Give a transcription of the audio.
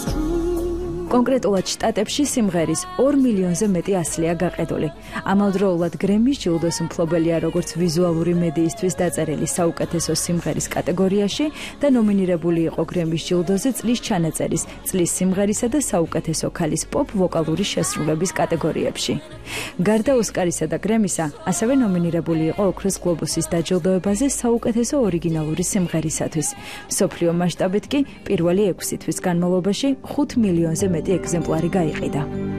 კონკრეტულად შტატებში სიმღერის 2 მილიონზე მეტი ასლია გაყიდული. ამავდროულად გრემის ჯილდოს მფლობელია როგორც ვიზუალური მედიისთვის დაწერილი საუკეთესო სიმღერის კატეგორიაში და ნომინირებული იყო გრემის ჯილდოზე წლის ჩანაწერის, წლის სიმღერისა და საუკეთესო ქალის პოპ ვოკალური შესრულების კატეგორიებში. გარდა ოსკარისა და გრემისა, ასევე ნომინირებული იყო ოქროს გლობუსის დაჯილდოებაზე საუკეთესო ორიგინალური სიმღერისათვის. მსოფლიო მასშტაბით კი პირველი 6 თვის განმავლობაში 5 მილიონზე მეტი ეგზემპლარი გაიყიდა.